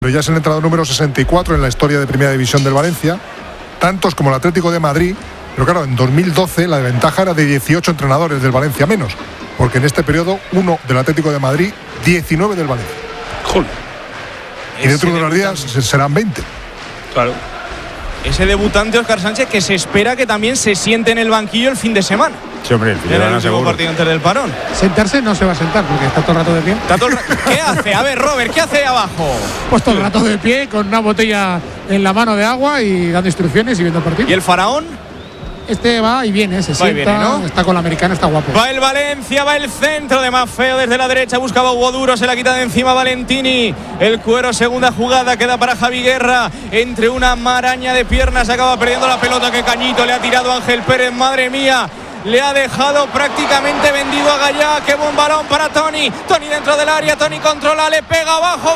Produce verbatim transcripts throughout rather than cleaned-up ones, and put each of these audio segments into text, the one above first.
pero ya es el entrenador número sesenta y cuatro en la historia de Primera División del Valencia, tantos como el Atlético de Madrid, pero claro, en dos mil doce la ventaja era de dieciocho entrenadores del Valencia menos, porque en este periodo uno del Atlético de Madrid, diecinueve del Valencia. Joder. Y dentro de unos días serán veinte. Claro. Ese debutante, Óscar Sánchez, que se espera que también se siente en el banquillo el fin de semana. Sí, hombre, el fin de en el semana último seguro. partido antes del parón. Sentarse no se va a sentar porque está todo el rato de pie. Está todo el ra- ¿Qué hace? A ver, Robert, ¿qué hace ahí abajo? Pues todo el rato de pie con una botella en la mano de agua y dando instrucciones y viendo el partido. ¿Y el faraón? Este va y viene, se Va y sienta, viene, ¿no? está con la americana, está guapo. Va el Valencia, va el centro de Maffeo desde la derecha, buscaba Hugo Duro, se la quita de encima Valentini. El Cuero, segunda jugada, queda para Javi Guerra. Entre una maraña de piernas acaba perdiendo la pelota. Que cañito le ha tirado Ángel Pérez, madre mía. Le ha dejado prácticamente vendido a Gallá. Qué buen balón para Toni. Toni dentro del área, Toni controla, le pega abajo,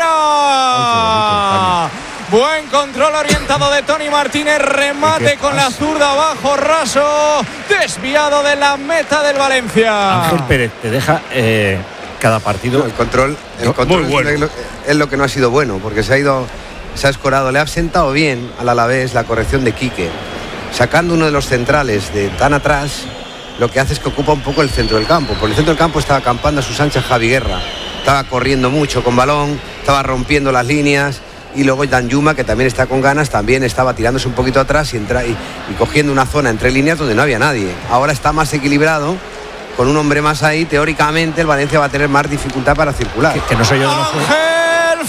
fuera. Buen control orientado de Toni Martínez, remate con la zurda abajo, raso, desviado de la meta del Valencia. Ángel Pérez te deja eh, cada partido. No, el control, el No, control muy bueno. es, lo, es lo que no ha sido bueno, porque se ha ido, se ha escorado. Le ha sentado bien al Alavés la corrección de Quique, sacando uno de los centrales de tan atrás. Lo que hace es que ocupa un poco el centro del campo. Por el centro del campo estaba acampando a sus anchas Javi Guerra, estaba corriendo mucho con balón, estaba rompiendo las líneas. Y luego Danjuma, que también está con ganas, también estaba tirándose un poquito atrás y, entra, y, y cogiendo una zona entre líneas donde no había nadie. Ahora está más equilibrado, con un hombre más ahí. Teóricamente el Valencia va a tener más dificultad para circular. Que, que no soy yo de los juegos. ¡Ángel,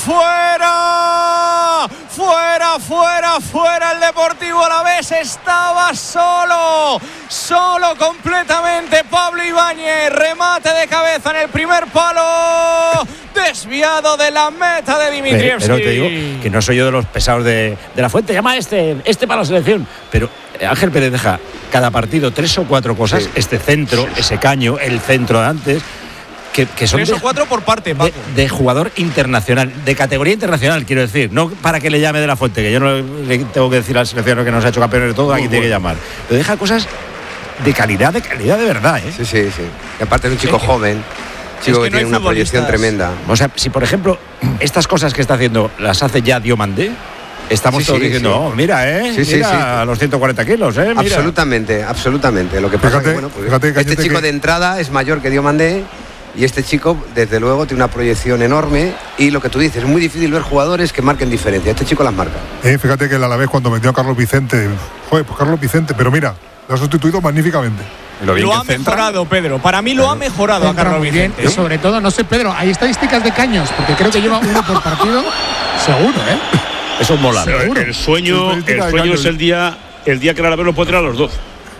fuera! ¡Fuera, fuera, fuera! El Deportivo Alavés estaba solo, solo completamente. Pablo Ibáñez, remate de cabeza en el primer palo, desviado de la meta de Dimitrievski. Pero te digo que no soy yo de los pesados de, de la fuente. Llama a este, este para la selección. Pero Ángel Pérez deja cada partido tres o cuatro cosas. Sí. Este centro, ese caño, el centro de antes. Que, que son tres de, o cuatro por parte, Paco. De, de jugador internacional, de categoría internacional, quiero decir. No para que le llame de la fuente, que yo no le tengo que decir al seleccionador que nos ha hecho campeones de todo, aquí bueno. Tiene que llamar. Pero deja cosas de calidad, de calidad de verdad, ¿eh? Sí, sí, sí. Y aparte es un chico eh, joven. Chico es que, que no tiene una proyección tremenda. O sea, si por ejemplo estas cosas que está haciendo las hace ya Diomandé, estamos sí, todos sí, diciendo, sí. Oh, mira, eh, sí, mira sí, sí. a los ciento cuarenta kilos, eh. Mira. Absolutamente, absolutamente. Lo que pasa fíjate, que bueno, pues, fíjate, este chico que... de entrada es mayor que Diomandé. Y este chico, desde luego, tiene una proyección enorme. Y lo que tú dices, es muy difícil ver jugadores que marquen diferencia. Este chico las marca. Eh, fíjate que el Alavés cuando metió a Carlos Vicente, joder, pues Carlos Vicente, pero mira, lo ha sustituido magníficamente. Lo, lo ha mejorado, Pedro. Para mí lo ha mejorado a Carlos Vicente. Bien, ¿eh? Sobre todo, no sé, Pedro, hay estadísticas de caños, porque creo que lleva uno por partido, seguro, ¿eh? Eso mola. Seguro. El sueño, el sueño es el día, el día que el Alavés lo puede tirar a los dos.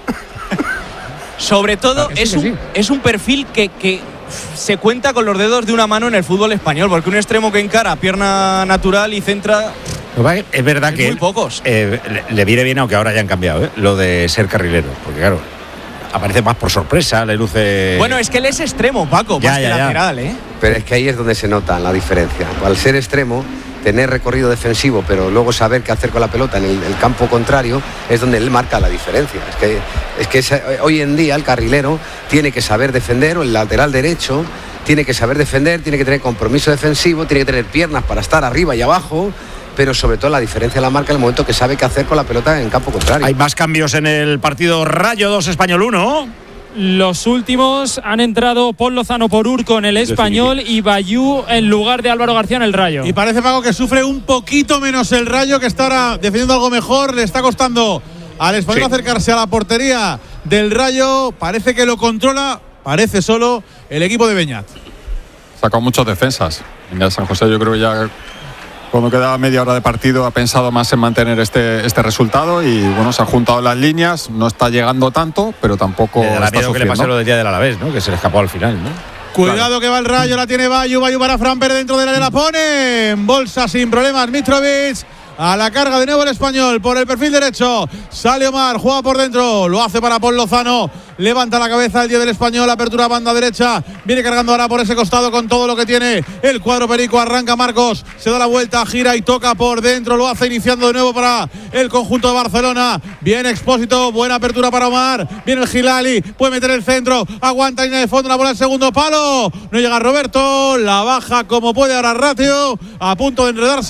Sobre todo, es, sí, un, sí. es un perfil que, que se cuenta con los dedos de una mano en el fútbol español, porque un extremo que encara pierna natural y centra. Es verdad es que muy pocos. Eh, le, le viene bien, aunque ahora ya han cambiado, ¿eh? Lo de ser carrilero, porque claro, aparece más por sorpresa, le luce. Bueno, es que él es extremo, Paco, ya, más ya, que ya. lateral, ¿eh? Pero es que ahí es donde se nota la diferencia. Al ser extremo, tener recorrido defensivo, pero luego saber qué hacer con la pelota en el, el campo contrario, es donde él marca la diferencia. Es que, es que es, hoy en día el carrilero tiene que saber defender, o el lateral derecho tiene que saber defender, tiene que tener compromiso defensivo, tiene que tener piernas para estar arriba y abajo, pero sobre todo la diferencia la marca en el momento que sabe qué hacer con la pelota en campo contrario. Hay más cambios en el partido. Rayo dos, Español uno. Los últimos han entrado Paul Lozano por Urco en el Español y Bayú en lugar de Álvaro García en el Rayo. Y parece, Paco, que sufre un poquito menos el Rayo, que está ahora defendiendo algo mejor. Le está costando al Español sí. acercarse a la portería del Rayo. Parece que lo controla, parece solo el equipo de Beñat. Sacado muchas defensas. En el San José yo creo que ya cuando quedaba media hora de partido ha pensado más en mantener este, este resultado y bueno, se han juntado las líneas, no está llegando tanto, pero tampoco le da está miedo sufriendo. Que le pase lo del día del Alavés, ¿no? Que se le escapó al final, ¿no? Cuidado claro. Que va el Rayo, la tiene Bayú, Bayú para Fran Pérez dentro del área, la pone en bolsa sin problemas Mitrovic. A la carga de nuevo el Español por el perfil derecho. Sale Omar, juega por dentro. Lo hace para Paul Lozano. Levanta la cabeza el día del Español. Apertura banda derecha. Viene cargando ahora por ese costado con todo lo que tiene el cuadro perico. Arranca Marcos. Se da la vuelta, gira y toca por dentro. Lo hace iniciando de nuevo para el conjunto de Barcelona. Viene Expósito. Buena apertura para Omar. Viene el Gilali. Puede meter el centro. Aguanta línea de fondo. La bola al segundo palo. No llega Roberto. La baja como puede ahora Ratio. A punto de enredarse.